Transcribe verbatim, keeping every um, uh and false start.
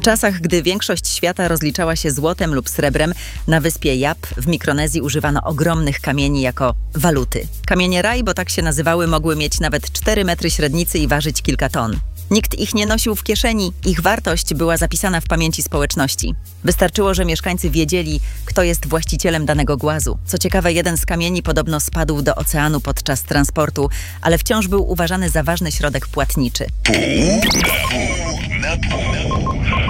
W czasach, gdy większość świata rozliczała się złotem lub srebrem, na wyspie Yap w Mikronezji używano ogromnych kamieni jako waluty. Kamienie raj, bo tak się nazywały, mogły mieć nawet cztery metry średnicy i ważyć kilka ton. Nikt ich nie nosił w kieszeni, ich wartość była zapisana w pamięci społeczności. Wystarczyło, że mieszkańcy wiedzieli, kto jest właścicielem danego głazu. Co ciekawe, jeden z kamieni podobno spadł do oceanu podczas transportu, ale wciąż był uważany za ważny środek płatniczy. Pół na pół.